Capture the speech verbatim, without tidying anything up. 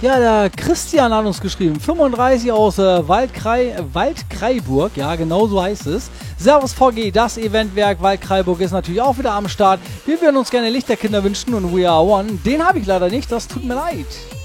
Ja, der Christian hat uns geschrieben, fünfunddreißig aus äh, Waldkrei, Waldkraiburg, ja, genau so heißt es. Servus V G, das Eventwerk Waldkraiburg ist natürlich auch wieder am Start. Wir würden uns gerne Lichterkinder wünschen und We Are One. Den habe ich leider nicht, das tut mir leid.